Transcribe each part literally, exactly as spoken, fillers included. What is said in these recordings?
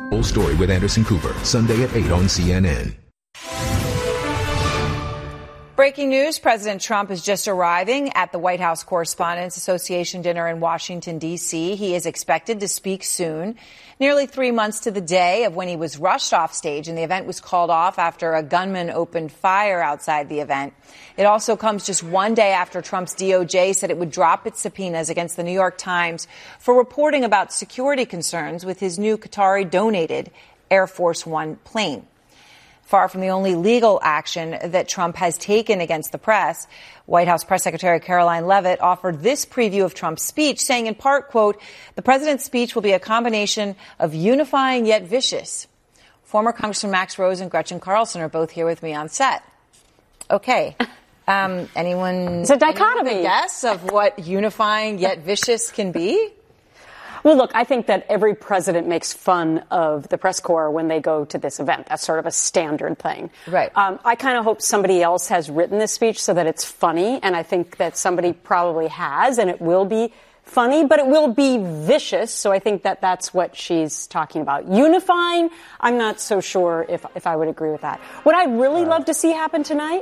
Full Story with Anderson Cooper, Sunday at eight on C N N. Breaking news, President Trump is just arriving at the White House Correspondents Association dinner in Washington, D C. He is expected to speak soon, nearly three months to the day of when he was rushed off stage, and the event was called off after a gunman opened fire outside the event. It also comes just one day after Trump's D O J said it would drop its subpoenas against the New York Times for reporting about security concerns with his new Qatari-donated Air Force One plane. Far from the only legal action that Trump has taken against the press, White House Press Secretary Caroline Leavitt offered this preview of Trump's speech, saying in part, quote, "The president's speech will be a combination of unifying yet vicious." Former Congressman Max Rose and Gretchen Carlson are both here with me on set. Okay. Um, anyone, it's a dichotomy. Anyone have a guess of what unifying yet vicious can be? Well, look, I think that every president makes fun of the press corps when they go to this event. That's sort of a standard thing. Right. Um, I kind of hope somebody else has written this speech so that it's funny, and I think that somebody probably has, and it will be funny, but it will be vicious. So I think that that's what she's talking about. Unifying, I'm not so sure if, if I would agree with that. What I'd really love to see happen tonight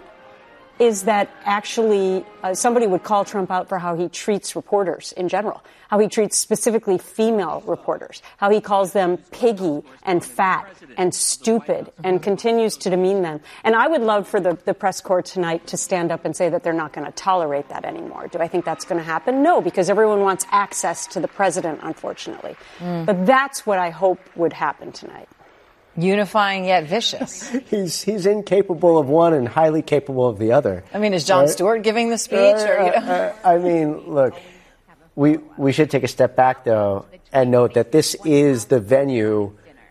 is that actually uh, somebody would call Trump out for how he treats reporters in general, how he treats specifically female reporters, how he calls them piggy and fat and stupid and continues to demean them. And I would love for the, the press corps tonight to stand up and say that they're not going to tolerate that anymore. Do I think that's going to happen? No, because everyone wants access to the president, unfortunately. Mm. But that's what I hope would happen tonight. Unifying yet vicious. he's he's incapable of one and highly capable of the other. I mean, is Jon right? Stewart giving the speech? Uh, or, you know? uh, I mean, look, we we should take a step back, though, and note that this is the venue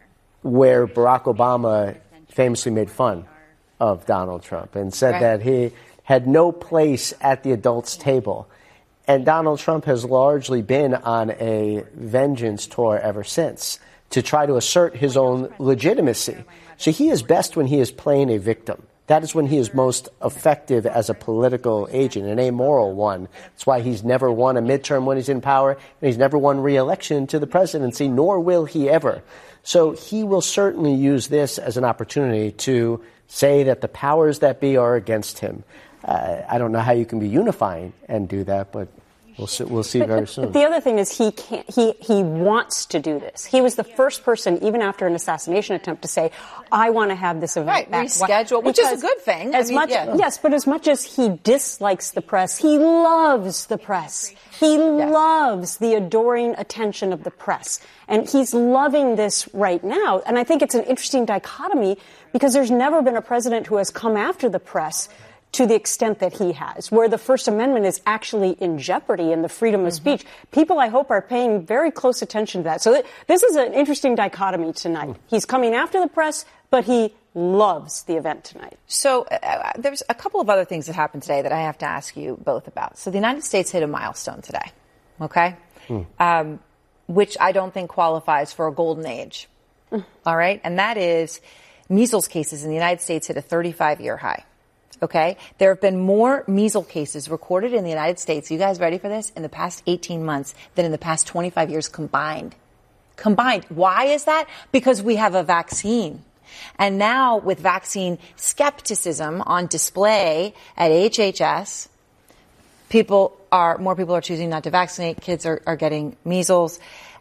where Barack Obama famously made fun of Donald Trump and said right. that he had no place at the adults' table. And Donald Trump has largely been on a vengeance tour ever since, to try to assert his own legitimacy. So he is best when he is playing a victim. That is when he is most effective as a political agent, an amoral one. That's why he's never won a midterm when he's in power, and he's never won re-election to the presidency, nor will he ever. So he will certainly use this as an opportunity to say that the powers that be are against him. Uh, I don't know how you can be unifying and do that, but We'll see, we'll see but, very but, soon. But the other thing is he can't, he, he wants to do this. He was the first person, even after an assassination attempt, to say, I want to have this event right, back. Reschedule, which is a good thing. As I mean, much, yeah. Yes, but as much as he dislikes the press, he loves the press. He yes. loves the adoring attention of the press. And he's loving this right now. And I think it's an interesting dichotomy because there's never been a president who has come after the press to the extent that he has, where the First Amendment is actually in jeopardy and the freedom of mm-hmm. speech. People, I hope, are paying very close attention to that. So th- this is an interesting dichotomy tonight. Mm. He's coming after the press, but he loves the event tonight. So uh, there's a couple of other things that happened today that I have to ask you both about. So the United States hit a milestone today, okay, mm. um, which I don't think qualifies for a golden age, mm. all right? And that is measles cases in the United States hit a thirty-five year high. Okay, there have been more measles cases recorded in the United States, you guys ready for this, in the past eighteen months than in the past twenty-five years combined. Combined. Why is that? Because we have a vaccine. And now with vaccine skepticism on display at H H S, people are, more people are choosing not to vaccinate. Kids are, are getting measles.